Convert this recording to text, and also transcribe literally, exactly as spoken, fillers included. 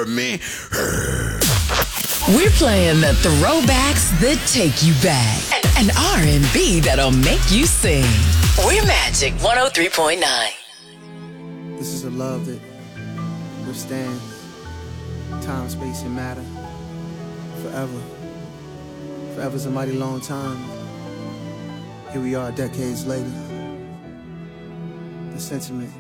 me? We're playing the throwbacks that take you back and R and B that'll make you sing. We're Magic one oh three point nine. This is a love that withstands time, space, and matter forever. Forever's a mighty long time. Here we are decades later. The sentiment